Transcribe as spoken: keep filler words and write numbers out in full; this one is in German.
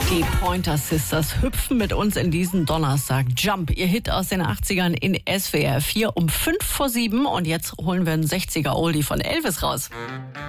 Die Pointer Sisters hüpfen mit uns in diesen Donnerstag. Jump, ihr Hit aus den achtzigern in S W R vier um fünf vor sieben. Und jetzt holen wir einen sechziger Oldie von Elvis raus.